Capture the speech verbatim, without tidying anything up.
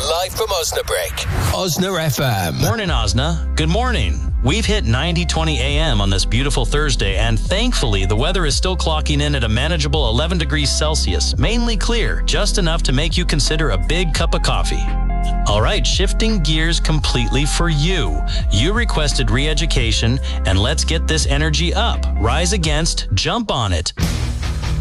Live from Osnabrick. Osna F M. Morning, Osna. Good morning. We've hit ninety twenty A M on this beautiful Thursday, and thankfully the weather is still clocking in at a manageable eleven degrees Celsius, mainly clear, just enough to make you consider a big cup of coffee. All right, shifting gears completely for you. You requested re-education, and let's get this energy up. Rise against, jump on it.